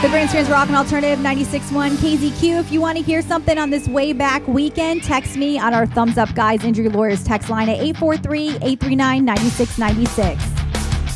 The Grandstand's Rock and Alternative 96.1 KZQ. If you want to hear something on this way back weekend, text me on our Thumbs Up Guys Injury Lawyers text line at 843-839-9696.